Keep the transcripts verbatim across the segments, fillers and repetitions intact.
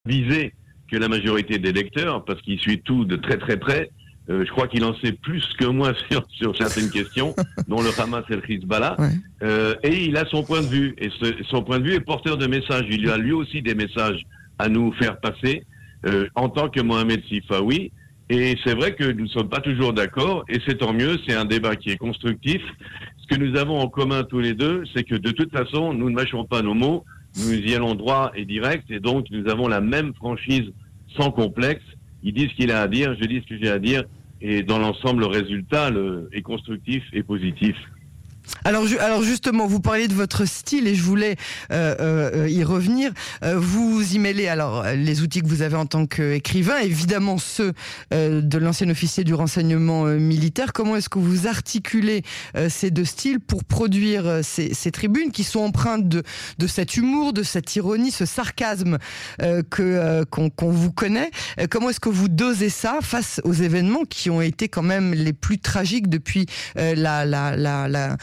visé que la majorité des lecteurs, parce qu'il suit tout de très très près. Euh, je crois qu'il en sait plus que moi sur, sur certaines questions, dont le Hamas et le Hezbollah. Ouais. Euh, et il a son point de vue. Et ce, son point de vue est porteur de messages. Il a lui aussi des messages à nous faire passer euh, en tant que Mohamed Sifawi. Et c'est vrai que nous ne sommes pas toujours d'accord. Et c'est tant mieux. C'est un débat qui est constructif. Ce que nous avons en commun tous les deux, c'est que de toute façon, nous ne mâchons pas nos mots. Nous y allons droit et direct. Et donc, nous avons la même franchise sans complexe. Il dit ce qu'il a à dire, je dis ce que j'ai à dire, et dans l'ensemble, le résultat le, est constructif et positif. Alors, ju- alors justement, vous parliez de votre style et je voulais euh, euh, y revenir. Euh, vous y mêlez alors les outils que vous avez en tant qu'écrivain, évidemment ceux euh, de l'ancien officier du renseignement euh, militaire. Comment est-ce que vous articulez euh, ces deux styles pour produire euh, ces, ces tribunes qui sont empreintes de, de cet humour, de cette ironie, ce sarcasme euh, que euh, qu'on, qu'on vous connaît. Euh, comment est-ce que vous dosez ça face aux événements qui ont été quand même les plus tragiques depuis euh, la la la, la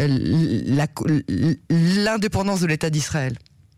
La, l'indépendance de l'État d'Israël?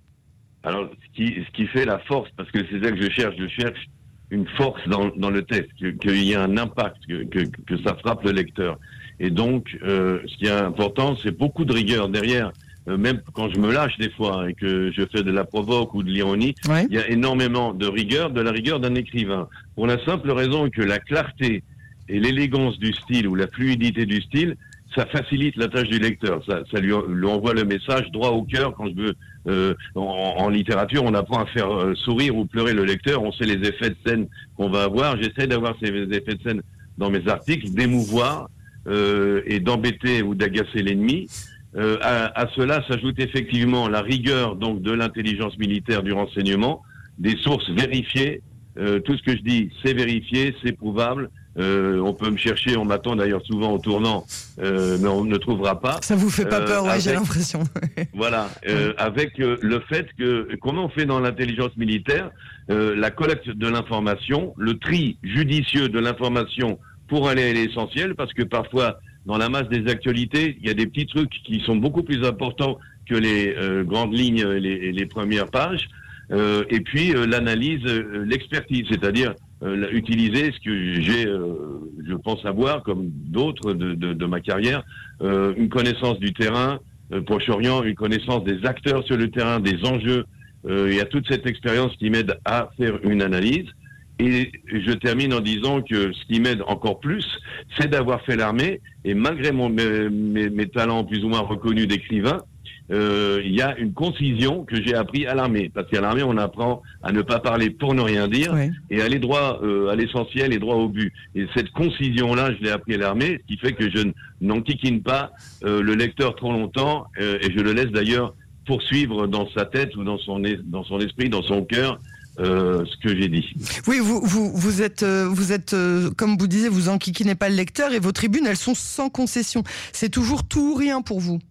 Alors, ce qui, ce qui fait la force, parce que c'est ça que je cherche, je cherche une force dans, dans le texte, qu'il que y ait un impact, que, que, que ça frappe le lecteur. Et donc, euh, ce qui est important, c'est beaucoup de rigueur derrière. Euh, même quand je me lâche des fois et que je fais de la provoque ou de l'ironie, ouais. Il y a énormément de rigueur, de la rigueur d'un écrivain. Pour la simple raison que la clarté et l'élégance du style ou la fluidité du style, ça facilite la tâche du lecteur. Ça, ça lui, lui envoie le message droit au cœur. Quand je veux, euh, en, en littérature, on apprend à faire euh, sourire ou pleurer le lecteur. On sait les effets de scène qu'on va avoir. J'essaie d'avoir ces effets de scène dans mes articles, d'émouvoir euh, et d'embêter ou d'agacer l'ennemi. Euh, à, à cela s'ajoute effectivement la rigueur donc de l'intelligence militaire, du renseignement, des sources vérifiées. Euh, tout ce que je dis, c'est vérifié, c'est prouvable. Euh, on peut me chercher, on m'attend d'ailleurs souvent au tournant, euh, mais on ne trouvera pas. Ça vous fait pas peur, euh, ouais, avec, j'ai l'impression. Voilà, euh, avec euh, le fait que, comme on fait dans l'intelligence militaire, euh, la collecte de l'information, le tri judicieux de l'information pour aller à l'essentiel, parce que parfois, dans la masse des actualités, il y a des petits trucs qui sont beaucoup plus importants que les euh, grandes lignes et les, les premières pages. Euh, et puis euh, l'analyse, euh, l'expertise, c'est-à-dire euh, utiliser ce que j'ai, euh, je pense avoir, comme d'autres de, de, de ma carrière, euh, une connaissance du terrain, euh, Proche-Orient, une connaissance des acteurs sur le terrain, des enjeux. Euh, il y a toute cette expérience qui m'aide à faire une analyse. Et je termine en disant que ce qui m'aide encore plus, c'est d'avoir fait l'armée. Et malgré mon, mes, mes, mes talents plus ou moins reconnus d'écrivain, Euh, il y a une concision que j'ai appris à l'armée. Parce qu'à l'armée, on apprend à ne pas parler pour ne rien dire, oui. Et aller droit euh, à l'essentiel et droit au but. Et cette concision-là, je l'ai appris à l'armée, ce qui fait que je n'enquiquine pas euh, le lecteur trop longtemps, euh, et je le laisse d'ailleurs poursuivre dans sa tête ou dans son, dans son esprit, dans son cœur, Euh, ce que j'ai dit. Oui, vous vous vous êtes euh, vous êtes euh, comme vous disiez, vous enquiquinez pas le lecteur et vos tribunes, elles sont sans concession. C'est toujours tout ou rien pour vous.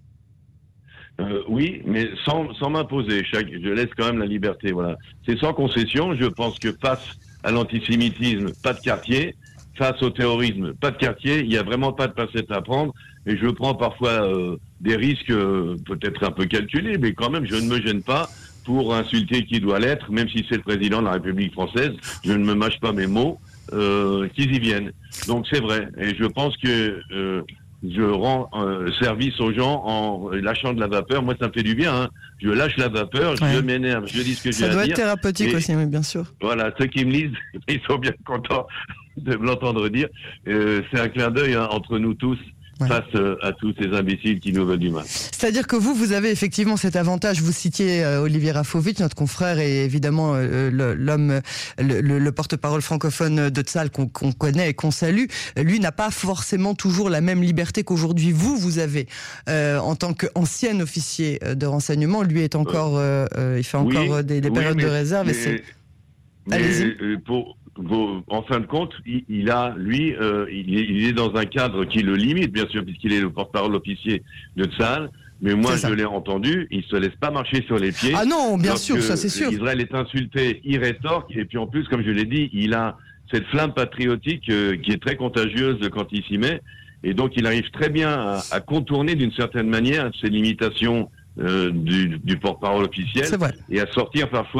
Euh, oui, mais sans, sans m'imposer. Chaque, je laisse quand même la liberté. Voilà, c'est sans concession. Je pense que face à l'antisémitisme, pas de quartier. Face au terrorisme, pas de quartier. Il y a vraiment pas de passette à prendre. Et je prends parfois euh, des risques, euh, peut-être un peu calculés, mais quand même, je ne me gêne pas pour insulter qui doit l'être, même si c'est le président de la République française. Je ne me mâche pas mes mots, euh, qu'ils y viennent. Donc c'est vrai. Et je pense que euh, je rends euh, service aux gens en lâchant de la vapeur. Moi, ça me fait du bien. Hein. Je lâche la vapeur, ouais. Je m'énerve, je dis ce que j'ai à dire. Ça doit être thérapeutique et, aussi, oui, bien sûr. Voilà, ceux qui me lisent, ils sont bien contents de me l'entendre dire. Euh, c'est un clin d'œil hein, entre nous tous. Ouais. Face euh, à tous ces imbéciles qui nous veulent du mal. C'est-à-dire que vous, vous avez effectivement cet avantage. Vous citiez euh, Olivier Rafovitch, notre confrère, et évidemment euh, le, l'homme, le, le, le porte-parole francophone de Tsahal qu'on, qu'on connaît et qu'on salue. Lui n'a pas forcément toujours la même liberté qu'aujourd'hui. Vous, vous avez, euh, en tant qu'ancien officier de renseignement, lui est encore, euh, euh, il fait encore oui, des, des oui, périodes mais, de réserve. Mais, et c'est... mais, Allez-y. Pour... En fin de compte, il, il a, lui, euh, il, est, il est dans un cadre qui le limite, bien sûr, puisqu'il est le porte-parole officier de Tsahal. Mais moi, je l'ai entendu, il se laisse pas marcher sur les pieds. Ah non, bien sûr, ça c'est sûr. Israël est insulté, il rétorque, et puis en plus, comme je l'ai dit, il a cette flamme patriotique euh, qui est très contagieuse quand il s'y met. Et donc, il arrive très bien à, à contourner d'une certaine manière ces limitations euh, du, du porte-parole officiel et à sortir parfois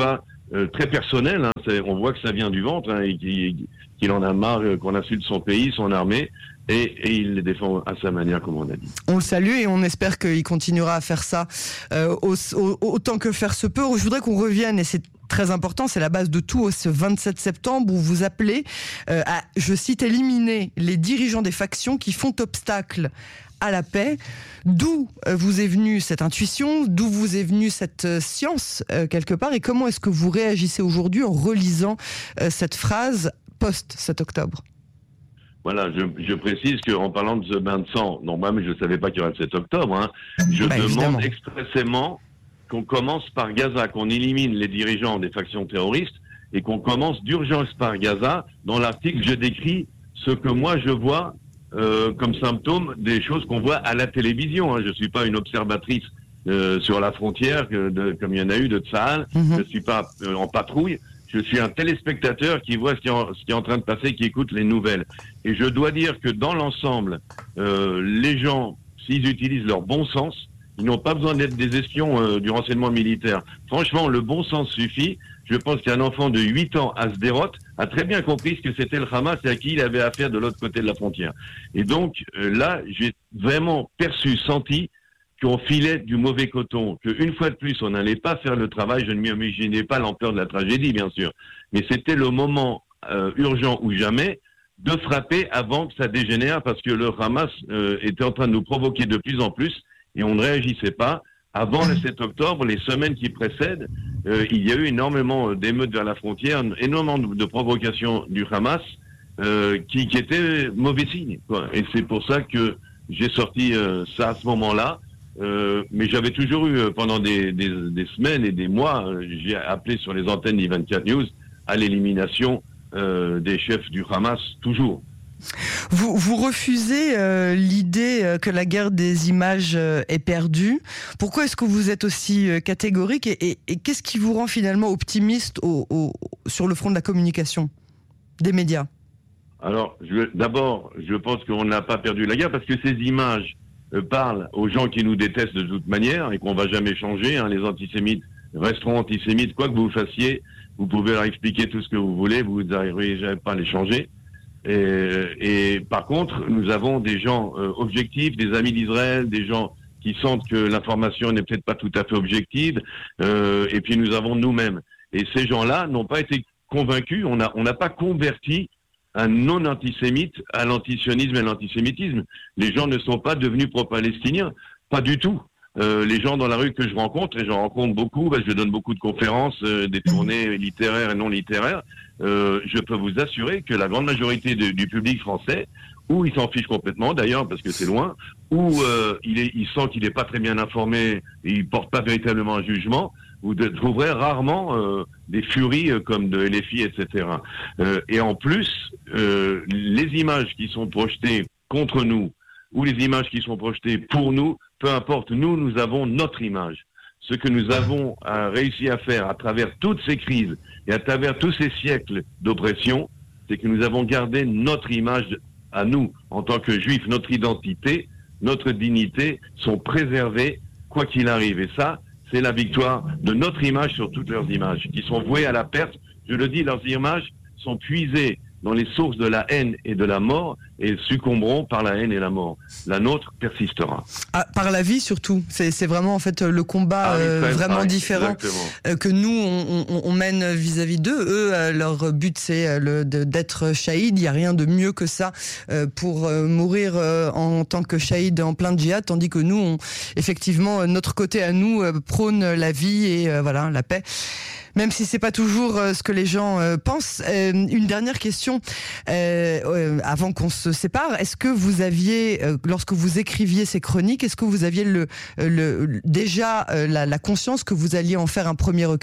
euh, très personnel. Hein. C'est, on voit que ça vient du ventre hein, et qu'il, qu'il en a marre euh, qu'on insulte son pays, son armée. Et, et il les défend à sa manière, comme on a dit. On le salue et on espère qu'il continuera à faire ça euh, au, au, autant que faire se peut. Je voudrais qu'on revienne, et c'est très important, c'est la base de tout, ce vingt-sept septembre où vous appelez euh, à, je cite, éliminer les dirigeants des factions qui font obstacle à la paix. D'où euh, vous est venue cette intuition, d'où vous est venue cette euh, science euh, quelque part, et comment est-ce que vous réagissez aujourd'hui en relisant euh, cette phrase post-sept octobre ? Voilà, je, je précise qu'en parlant de ce bain de sang, non, moi, mais je ne savais pas qu'il y aurait le sept octobre, hein, je bah, demande évidemment. expressément qu'on commence par Gaza, qu'on élimine les dirigeants des factions terroristes et qu'on commence d'urgence par Gaza. Dans l'article, je décris ce que moi je vois euh, comme symptômes des choses qu'on voit à la télévision. Hein. Je ne suis pas une observatrice euh, sur la frontière, que de, comme il y en a eu de Tsahal, mm-hmm. Je ne suis pas euh, en patrouille. Je suis un téléspectateur qui voit ce qui, est en, ce qui est en train de passer, qui écoute les nouvelles. Et je dois dire que dans l'ensemble, euh, les gens, s'ils utilisent leur bon sens, ils n'ont pas besoin d'être des espions euh, du renseignement militaire. Franchement, le bon sens suffit. Je pense qu'un enfant de huit ans à Sderot a très bien compris ce que c'était le Hamas et à qui il avait affaire de l'autre côté de la frontière. Et donc, euh, là, j'ai vraiment perçu, senti qu'on filait du mauvais coton, qu'une fois de plus, on n'allait pas faire le travail. Je ne m'imaginais pas l'ampleur de la tragédie, bien sûr. Mais c'était le moment euh, urgent ou jamais de frapper avant que ça dégénère, parce que le Hamas euh, était en train de nous provoquer de plus en plus et on ne réagissait pas. Avant le sept octobre, les semaines qui précèdent, euh, il y a eu énormément d'émeutes vers la frontière, énormément de, de provocations du Hamas euh, qui, qui étaient mauvais signes, quoi. Et c'est pour ça que j'ai sorti euh, ça à ce moment-là. Euh, mais j'avais toujours eu, euh, pendant des, des, des semaines et des mois, euh, j'ai appelé sur les antennes d'I vingt-quatre News à l'élimination euh, des chefs du Hamas, toujours. Vous, vous refusez euh, l'idée euh, que la guerre des images euh, est perdue. Pourquoi est-ce que vous êtes aussi euh, catégorique et, et, et qu'est-ce qui vous rend finalement optimiste au, au, sur le front de la communication, des médias ? Alors, je, d'abord, je pense qu'on n'a pas perdu la guerre parce que ces images parle aux gens qui nous détestent de toute manière et qu'on va jamais changer. Hein. Les antisémites resteront antisémites, quoi que vous fassiez. Vous pouvez leur expliquer tout ce que vous voulez, vous n'arriverez jamais pas à les changer. Et, et par contre, nous avons des gens euh, objectifs, des amis d'Israël, des gens qui sentent que l'information n'est peut-être pas tout à fait objective. Euh, et puis nous avons nous-mêmes. Et ces gens-là n'ont pas été convaincus. On n'a on n'a pas converti un non-antisémite à l'antisionisme et à l'antisémitisme. Les gens ne sont pas devenus pro-palestiniens, pas du tout. Euh, les gens dans la rue que je rencontre, et j'en rencontre beaucoup, bah, je donne beaucoup de conférences, euh, des tournées littéraires et non littéraires, euh, je peux vous assurer que la grande majorité de, du public français, ou il s'en fiche complètement d'ailleurs, parce que c'est loin, ou euh, il, est, il sent qu'il n'est pas très bien informé, et il ne porte pas véritablement un jugement, vous trouverez rarement euh, des furies euh, comme de L F I, et cetera. Euh, et en plus, euh, les images qui sont projetées contre nous, ou les images qui sont projetées pour nous, peu importe, nous, nous avons notre image. Ce que nous avons euh, réussi à faire à travers toutes ces crises et à travers tous ces siècles d'oppression, c'est que nous avons gardé notre image à nous, en tant que juifs, notre identité, notre dignité sont préservées, quoi qu'il arrive. Et ça, c'est la victoire de notre image sur toutes leurs images, qui sont vouées à la perte. Je le dis, leurs images sont puisées dans les sources de la haine et de la mort et succomberont par la haine et la mort. La nôtre persistera. Ah, par la vie surtout. C'est, c'est vraiment en fait le combat ah, euh, vraiment pareil, différent euh, que nous on, on, on mène vis-à-vis d'eux. Eux, euh, leur but c'est le, de, d'être shahid. Il n'y a rien de mieux que ça euh, pour euh, mourir euh, en tant que shahid en plein djihad, tandis que nous, on, effectivement, notre côté à nous euh, prône la vie et euh, voilà la paix. Même si c'est pas toujours euh, ce que les gens euh, pensent. Euh, une dernière question euh, euh, avant qu'on se sépare. Est-ce que vous aviez, euh, lorsque vous écriviez ces chroniques, est-ce que vous aviez le, le, le déjà euh, la, la conscience que vous alliez en faire un premier recueil ?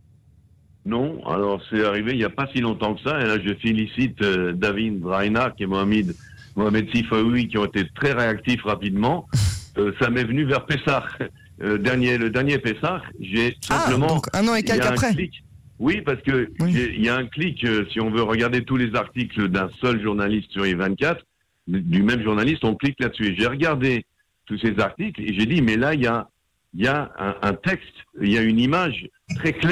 Non. Alors c'est arrivé il n'y a pas si longtemps que ça. Et là, je félicite euh, David Reinhardt et Mohamed Mohamed Sifaoui qui ont été très réactifs rapidement. Euh, ça m'est venu vers Pessah. Euh, dernier, le dernier Pessah, j'ai simplement... Ah, donc un an et quelques après. Clic. Oui, parce que oui. il y a un clic, euh, si on veut regarder tous les articles d'un seul journaliste sur I vingt-quatre, du même journaliste, on clique là-dessus. Et j'ai regardé tous ces articles et j'ai dit, mais là, il y a, il y a un, un texte, il y a une image très claire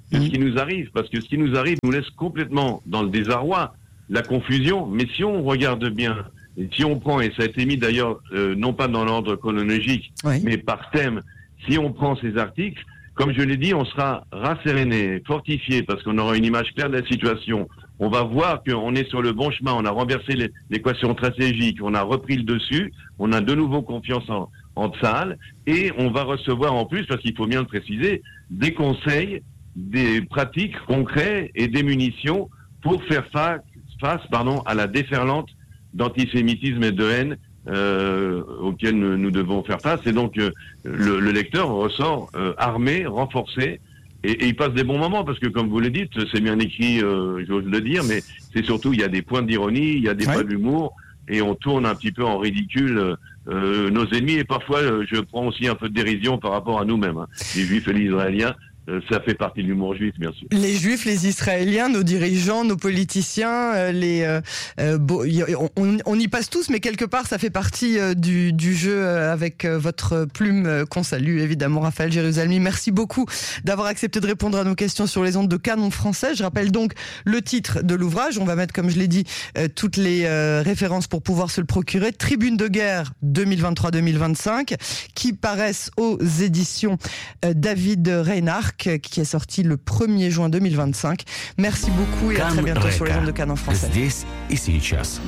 que mmh. ce qui nous arrive, parce que ce qui nous arrive nous laisse complètement dans le désarroi, la confusion. Mais si on regarde bien, et si on prend, et ça a été mis d'ailleurs, euh, non pas dans l'ordre chronologique, oui. mais par thème, si on prend ces articles, comme je l'ai dit, on sera rasséréné, fortifié, parce qu'on aura une image claire de la situation. On va voir qu'on est sur le bon chemin, on a renversé les, l'équation stratégique, on a repris le dessus, on a de nouveau confiance en, en Tsahal, et on va recevoir en plus, parce qu'il faut bien le préciser, des conseils, des pratiques concrètes et des munitions pour faire face, face pardon, à la déferlante d'antisémitisme et de haine euh, auquel nous, nous devons faire face. Et donc, euh, le, le lecteur ressort euh, armé, renforcé, et, et il passe des bons moments, parce que, comme vous le dites, c'est bien écrit, euh, j'ose le dire, mais c'est surtout, il y a des points d'ironie, il y a des ouais. points d'humour, et on tourne un petit peu en ridicule euh, nos ennemis, et parfois, euh, je prends aussi un peu de dérision par rapport à nous-mêmes, hein, les Juifs et les Israéliens. Ça fait partie de l'humour juif, bien sûr. Les Juifs, les Israéliens, nos dirigeants, nos politiciens, euh, les, euh, euh, bon, y, on, on y passe tous, mais quelque part, ça fait partie euh, du, du jeu euh, avec euh, votre plume euh, qu'on salue, évidemment, Raphaël Jérusalemi. Merci beaucoup d'avoir accepté de répondre à nos questions sur les ondes de Canon Français. Je rappelle donc le titre de l'ouvrage. On va mettre, comme je l'ai dit, euh, toutes les euh, références pour pouvoir se le procurer. Tribune de guerre deux mille vingt-trois deux mille vingt-cinq, qui paraissent aux éditions euh, David Reinhardt, qui est sorti le premier juin deux mille vingt-cinq. Merci beaucoup et à très bientôt sur les ondes de Canon Français. Здесь и сейчас.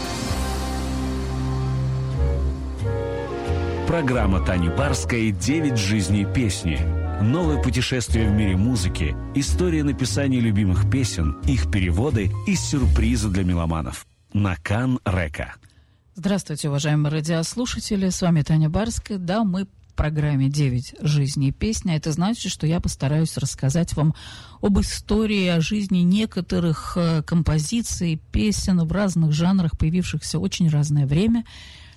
Программа Тани Барской «девять жизней песни». Новое путешествие в мире музыки, история написания любимых песен, их переводы и сюрпризы для меломанов. На Кан-Река. Здравствуйте, уважаемые радиослушатели. С вами Таня Барская. Да, мы в программе «девять жизней песни». Это значит, что я постараюсь рассказать вам об истории, о жизни некоторых композиций, песен в разных жанрах, появившихся в очень разное время,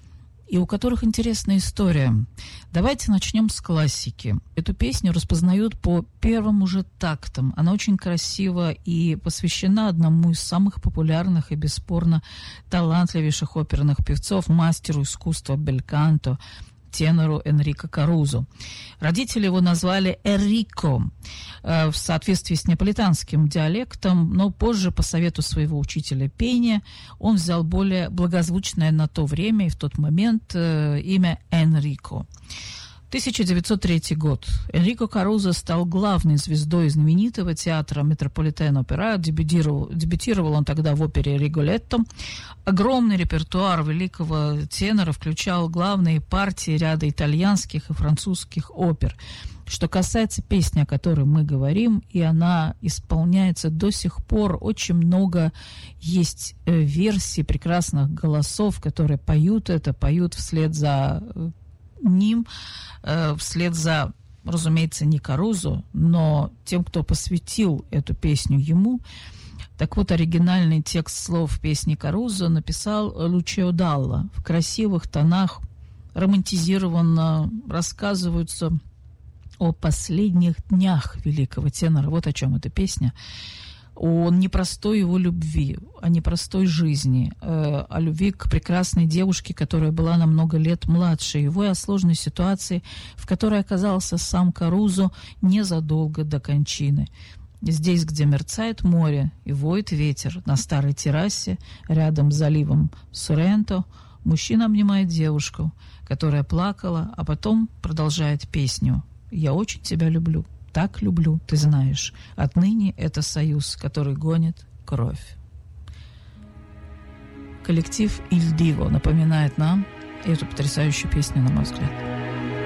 и у которых интересная история. Давайте начнем с классики. Эту песню распознают по первым уже тактам. Она очень красива и посвящена одному из самых популярных и бесспорно талантливейших оперных певцов, мастеру искусства бельканто, тенору Энрико Карузо. Родители его назвали Эррико э, в соответствии с неаполитанским диалектом, но позже, по совету своего учителя пения, он взял более благозвучное на то время и в тот момент э, имя Энрико. тысяча девятьсот третий год. Энрико Карузо стал главной звездой знаменитого театра Метрополитен-опера. Дебютировал, дебютировал он тогда в опере «Риголетто». Огромный репертуар великого тенора включал главные партии ряда итальянских и французских опер. Что касается песни, о которой мы говорим, и она исполняется до сих пор, очень много есть версий прекрасных голосов, которые поют это, поют вслед за ним, э, вслед за, разумеется, не Карузо, но тем, кто посвятил эту песню ему. Так вот, оригинальный текст слов песни Карузо написал Лучио Далла. В красивых тонах романтизированно рассказываются о последних днях великого тенора. Вот о чем эта песня. О непростой его любви, о непростой жизни, э, о любви к прекрасной девушке, которая была на много лет младше его, и о сложной ситуации, в которой оказался сам Карузо незадолго до кончины. Здесь, где мерцает море и воет ветер, на старой террасе, рядом с заливом Соренто, мужчина обнимает девушку, которая плакала, а потом продолжает песню «Я очень тебя люблю». Так люблю, ты знаешь. Отныне это союз, который гонит кровь. Коллектив «Иль Диво» напоминает нам эту потрясающую песню, на мой взгляд.